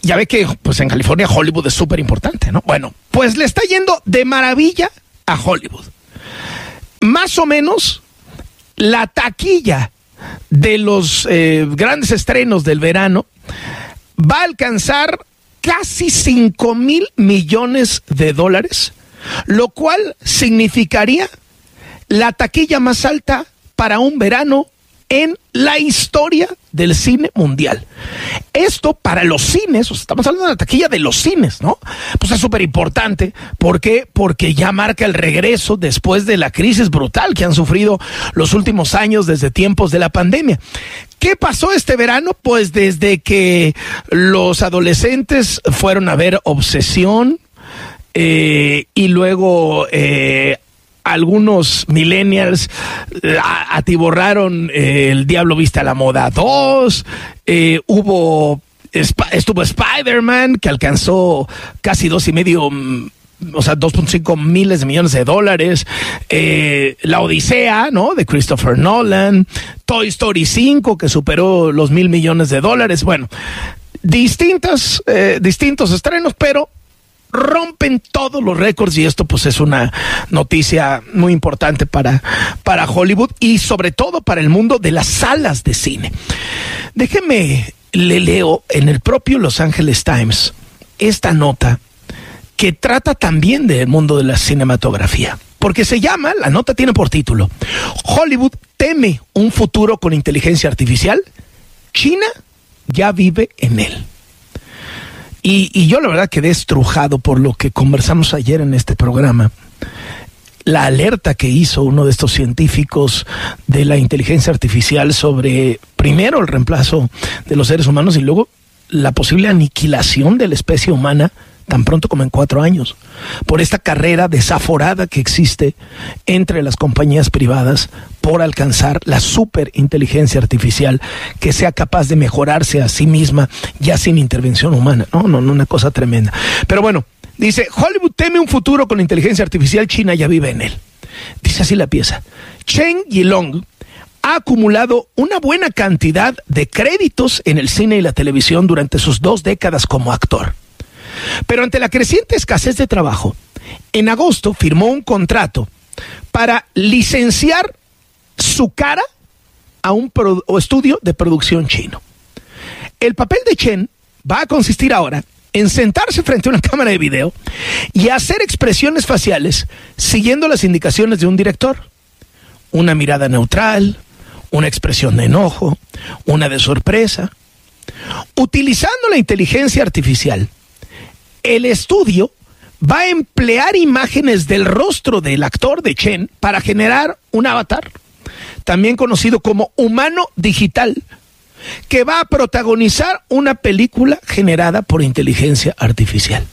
ya ve que pues en California Hollywood es súper importante, ¿no? Bueno, pues le está yendo de maravilla a Hollywood. Más o menos la taquilla de los grandes estrenos del verano va a alcanzar casi $5,000 millones, lo cual significaría la taquilla más alta para un verano en la historia del cine mundial. Esto para los cines, o sea, estamos hablando de la taquilla de los cines, ¿no? Pues es súper importante. ¿Por qué? Porque ya marca el regreso después de la crisis brutal que han sufrido los últimos años desde tiempos de la pandemia. ¿Qué pasó este verano? Pues desde que los adolescentes fueron a ver Obsesión y luego algunos millennials atiborraron El Diablo Viste a la Moda 2, estuvo Spider-Man, que alcanzó casi 2.5 miles de millones de dólares, La Odisea, ¿no?, de Christopher Nolan, Toy Story 5, que superó los $1,000 millones de dólares. Bueno, distintos estrenos, pero rompen todos los récords, y esto pues es una noticia muy importante para Hollywood y sobre todo para el mundo de las salas de cine. Déjeme, le leo en el propio Los Angeles Times esta nota que trata también del mundo de la cinematografía, porque la nota tiene por título: Hollywood teme un futuro con inteligencia artificial, China ya vive en él. Y yo la verdad quedé estrujado por lo que conversamos ayer en este programa. La alerta que hizo uno de estos científicos de la inteligencia artificial sobre, primero, el reemplazo de los seres humanos y luego la posible aniquilación de la especie humana tan pronto como en 4 años, por esta carrera desaforada que existe entre las compañías privadas por alcanzar la superinteligencia artificial que sea capaz de mejorarse a sí misma ya sin intervención humana. No, una cosa tremenda. Pero bueno, dice: Hollywood teme un futuro con inteligencia artificial, China ya vive en él. Dice así la pieza: Chen Yilong ha acumulado una buena cantidad de créditos en el cine y la televisión durante sus 2 décadas como actor. Pero ante la creciente escasez de trabajo, en agosto firmó un contrato para licenciar su cara a un estudio de producción chino. El papel de Chen va a consistir ahora en sentarse frente a una cámara de video y hacer expresiones faciales siguiendo las indicaciones de un director. Una mirada neutral, una expresión de enojo, una de sorpresa. Utilizando la inteligencia artificial, el estudio va a emplear imágenes del rostro del actor de Chen para generar un avatar, también conocido como humano digital, que va a protagonizar una película generada por inteligencia artificial.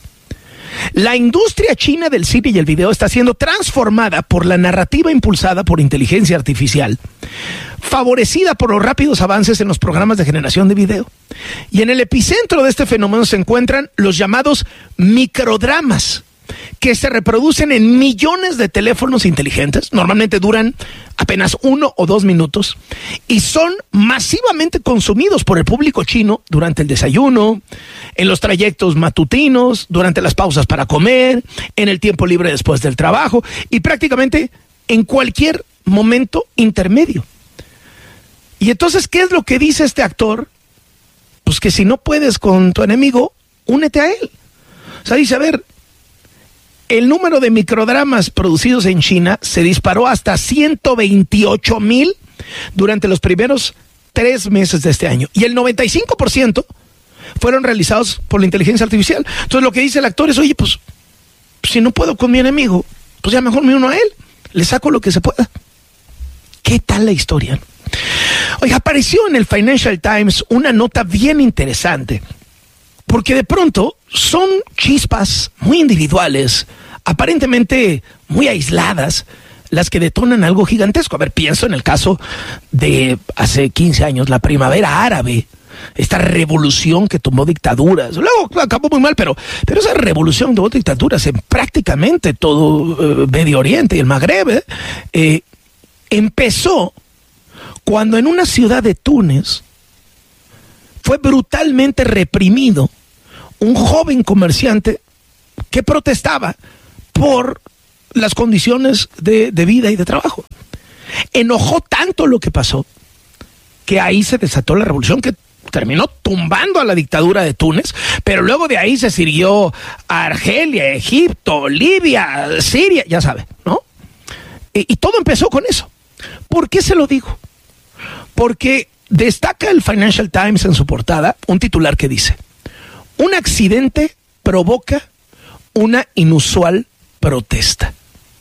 La industria china del cine y el video está siendo transformada por la narrativa impulsada por inteligencia artificial, favorecida por los rápidos avances en los programas de generación de video. Y en el epicentro de este fenómeno se encuentran los llamados microdramas, que se reproducen en millones de teléfonos inteligentes. Normalmente duran apenas 1 o 2 minutos y son masivamente consumidos por el público chino durante el desayuno, en los trayectos matutinos, durante las pausas para comer, en el tiempo libre después del trabajo y prácticamente en cualquier momento intermedio. Y entonces, ¿qué es lo que dice este actor? Pues que si no puedes con tu enemigo, únete a él. O sea, dice, a ver, el número de microdramas producidos en China se disparó hasta 128,000 durante los primeros 3 meses de este año. Y el 95% fueron realizados por la inteligencia artificial. Entonces lo que dice el actor es, oye, pues si no puedo con mi enemigo, pues ya mejor me uno a él. Le saco lo que se pueda. ¿Qué tal la historia? Oiga, apareció en el Financial Times una nota bien interesante, porque de pronto son chispas muy individuales, aparentemente muy aisladas, las que detonan algo gigantesco. A ver, pienso en el caso de hace 15 años, la primavera árabe, esta revolución que tomó dictaduras. Luego acabó muy mal, pero esa revolución tomó dictaduras en prácticamente todo Medio Oriente y el Magreb. Empezó cuando en una ciudad de Túnez fue brutalmente reprimido un joven comerciante que protestaba por las condiciones de vida y de trabajo. Enojó tanto lo que pasó que ahí se desató la revolución que terminó tumbando a la dictadura de Túnez, pero luego de ahí se siguió a Argelia, Egipto, Libia, Siria, ya sabe, ¿no? Y todo empezó con eso. ¿Por qué se lo digo? Porque destaca el Financial Times en su portada un titular que dice: un accidente provoca una inusual protesta.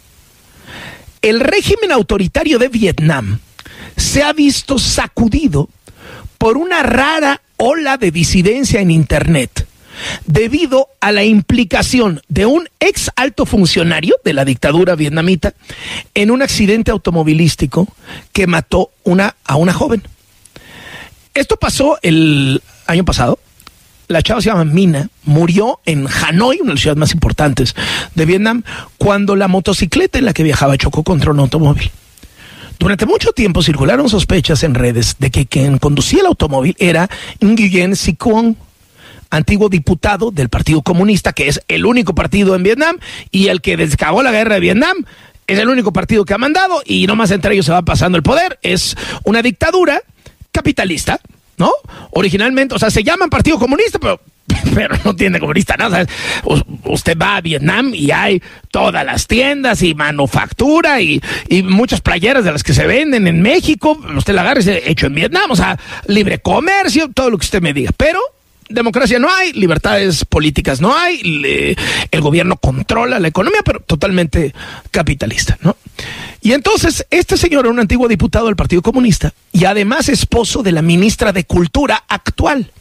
El régimen autoritario de Vietnam se ha visto sacudido por una rara ola de disidencia en Internet debido a la implicación de un ex alto funcionario de la dictadura vietnamita en un accidente automovilístico que mató a una joven. Esto pasó el año pasado. La chava se llama Mina, murió en Hanoi, una de las ciudades más importantes de Vietnam, cuando la motocicleta en la que viajaba chocó contra un automóvil. Durante mucho tiempo circularon sospechas en redes de que quien conducía el automóvil era Nguyen Si Quong, antiguo diputado del Partido Comunista, que es el único partido en Vietnam, y el que desde que acabó la guerra de Vietnam es el único partido que ha mandado, y nomás entre ellos se va pasando el poder. Es una dictadura capitalista, ¿no? Originalmente, o sea, se llaman Partido Comunista, pero no tiene comunista, ¿no? O sea, usted va a Vietnam y hay todas las tiendas y manufactura y muchas playeras de las que se venden en México. Usted la agarra y dice, hecho en Vietnam, o sea, libre comercio, todo lo que usted me diga. Pero democracia no hay, libertades políticas no hay, el gobierno controla la economía, pero totalmente capitalista, ¿no? Y entonces, este señor era un antiguo diputado del Partido Comunista y además esposo de la ministra de Cultura actual.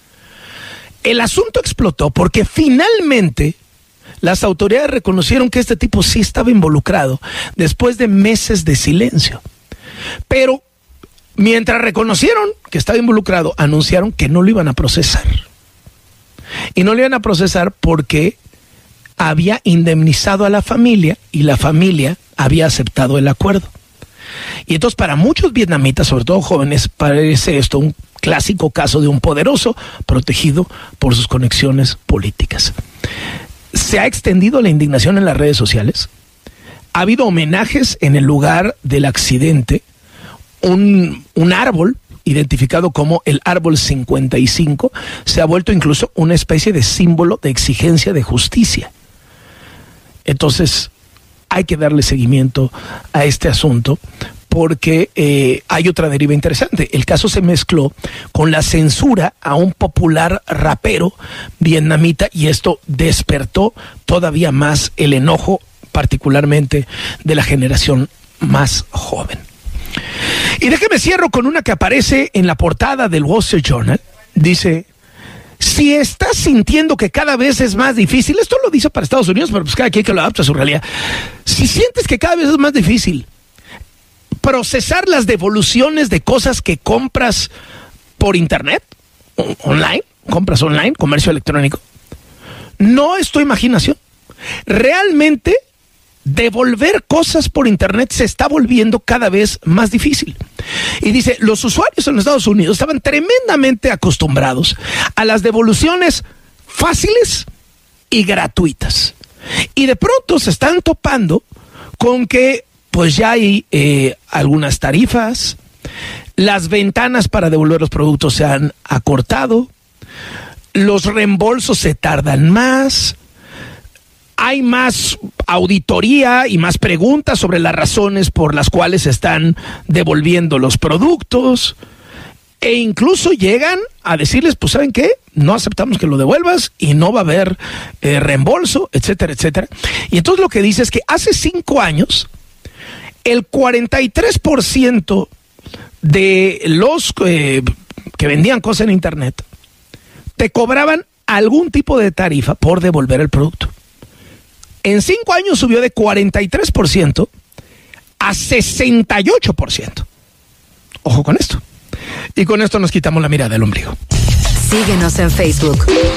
El asunto explotó porque finalmente las autoridades reconocieron que este tipo sí estaba involucrado después de meses de silencio. Pero mientras reconocieron que estaba involucrado, anunciaron que no lo iban a procesar. Y no lo iban a procesar porque había indemnizado a la familia y la familia había aceptado el acuerdo. Y entonces para muchos vietnamitas, sobre todo jóvenes, parece esto un clásico caso de un poderoso protegido por sus conexiones políticas. Se ha extendido la indignación en las redes sociales. Ha habido homenajes en el lugar del accidente. Un árbol identificado como el árbol 55 se ha vuelto incluso una especie de símbolo de exigencia de justicia. Entonces hay que darle seguimiento a este asunto porque hay otra deriva interesante. El caso se mezcló con la censura a un popular rapero vietnamita y esto despertó todavía más el enojo, particularmente de la generación más joven. Y déjeme cierro con una que aparece en la portada del Wall Street Journal. Dice: si estás sintiendo que cada vez es más difícil, esto lo dice para Estados Unidos, pero pues cada quien que lo adapta a su realidad. Si sientes que cada vez es más difícil procesar las devoluciones de cosas que compras por internet, online, compras online, comercio electrónico, no es tu imaginación. Realmente devolver cosas por internet se está volviendo cada vez más difícil. Y dice, los usuarios en los Estados Unidos estaban tremendamente acostumbrados a las devoluciones fáciles y gratuitas. Y de pronto se están topando con que pues ya hay algunas tarifas, las ventanas para devolver los productos se han acortado, los reembolsos se tardan más, hay más auditoría y más preguntas sobre las razones por las cuales se están devolviendo los productos, e incluso llegan a decirles, pues ¿saben qué? No aceptamos que lo devuelvas y no va a haber reembolso, etcétera, etcétera. Y entonces lo que dice es que hace 5 años, el 43% de los que vendían cosas en internet te cobraban algún tipo de tarifa por devolver el producto. En 5 años subió de 43% a 68%. Ojo con esto. Y con esto nos quitamos la mirada del ombligo. Síguenos en Facebook,